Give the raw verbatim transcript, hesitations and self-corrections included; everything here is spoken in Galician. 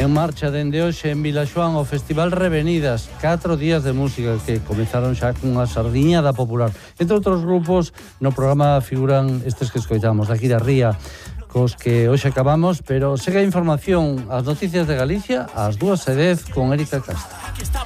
En marcha dende hoxe en Vilaxoán o Festival Revenidas, catro días de música que comenzaron xa cunha sardiñada popular. Entre outros grupos, no programa figuran estes que escoitamos, aquí da Ría, cos que hoxe acabamos, pero segue a información, as noticias de Galicia, ás dúas e dez con Érica Castro.